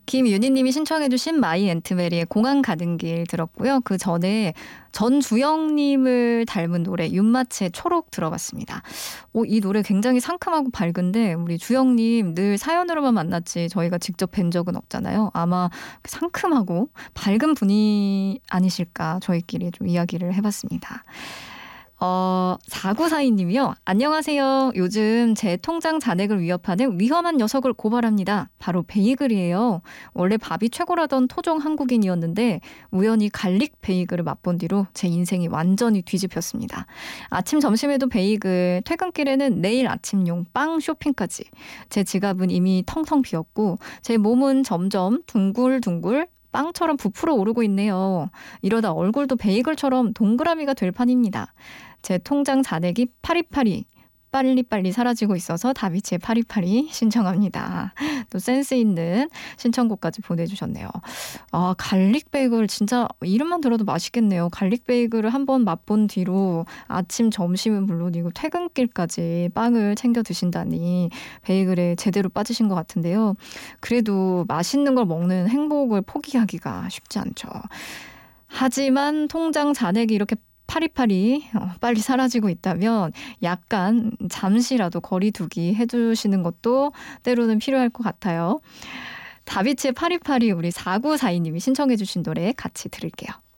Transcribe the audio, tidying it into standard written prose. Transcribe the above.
김윤희님이 신청해주신 마이 앤트베리의 공항 가는 길 들었고요. 그 전에 전주영님을 닮은 노래 윤마치의 초록 들어봤습니다. 이 노래 굉장히 상큼하고 밝은데 우리 주영님 늘 사연으로만 만났지 저희가 직접 뵌 적은 없잖아요. 아마 상큼하고 밝은 분이 아니실까 저희끼리 좀 이야기를 해봤습니다. 4942님이요. 안녕하세요. 요즘 제 통장 잔액을 위협하는 위험한 녀석을 고발합니다. 바로 베이글이에요. 원래 밥이 최고라던 토종 한국인이었는데 우연히 갈릭 베이글을 맛본 뒤로 제 인생이 완전히 뒤집혔습니다. 아침 점심에도 베이글, 퇴근길에는 내일 아침용 빵 쇼핑까지. 제 지갑은 이미 텅텅 비었고 제 몸은 점점 둥글둥글 빵처럼 부풀어 오르고 있네요. 이러다 얼굴도 베이글처럼 동그라미가 될 판입니다. 제 통장 잔액이 파리파리 빨리빨리 사라지고 있어서 다비치의 파리파리 신청합니다. 또 센스 있는 신청곡까지 보내주셨네요. 갈릭 베이글 진짜 이름만 들어도 맛있겠네요. 갈릭 베이글을 한번 맛본 뒤로 아침 점심은 물론이고 퇴근길까지 빵을 챙겨 드신다니 베이글에 제대로 빠지신 것 같은데요. 그래도 맛있는 걸 먹는 행복을 포기하기가 쉽지 않죠. 하지만 통장 잔액이 이렇게 파리파리 빨리 사라지고 있다면 약간 잠시라도 거리두기 해주시는 것도 때로는 필요할 것 같아요. 다비치의 파리파리 우리 4942님이 신청해 주신 노래 같이 들을게요.